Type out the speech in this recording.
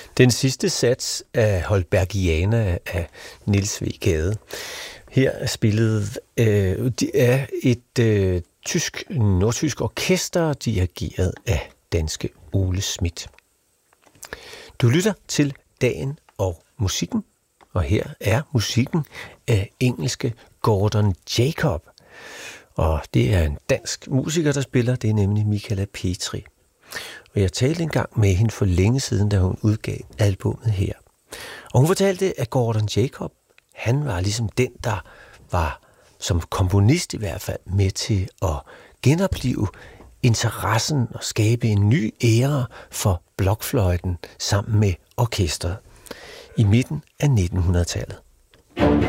Den sidste sats af Holbergiana af Niels W. Gade. Her er spillet af et nordtysk orkester, dirigeret af danske Ole Schmidt. Du lytter til Dagen og musikken, og her er musikken af engelske Gordon Jacob. Og det er en dansk musiker, der spiller, det er nemlig Michala Petri. Og jeg talte engang med hende for længe siden, da hun udgav albumet her. Og hun fortalte, at Gordon Jacob, han var ligesom den, der var som komponist i hvert fald med til at genoplive interessen og skabe en ny æra for blokfløjten sammen med orkestret i midten af 1900-tallet.